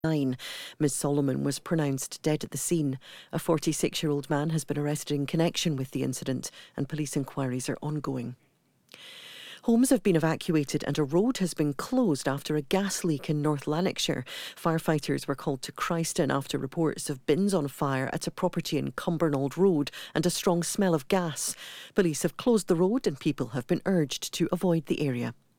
Ms Solomon was pronounced dead at the scene. A 46-year-old man has been arrested in connection with the incident, and police inquiries are ongoing. Homes have been evacuated and a road has been closed after a gas leak in North Lanarkshire. Firefighters were called to Christon after reports of bins on fire at a property in Cumbernauld Road and a strong smell of gas. Police have closed the road and people have been urged to avoid the area.